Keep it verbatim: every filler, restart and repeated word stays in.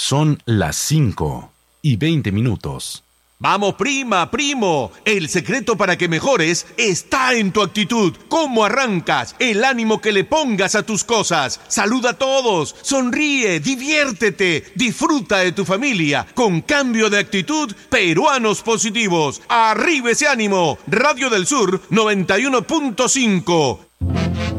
Son las cinco y veinte minutos. Vamos, prima, primo. El secreto para que mejores está en tu actitud. ¿Cómo arrancas? El ánimo que le pongas a tus cosas. Saluda a todos. Sonríe, diviértete. Disfruta de tu familia. Con cambio de actitud, peruanos positivos. Arriba ese ánimo. Radio del Sur noventa y uno punto cinco.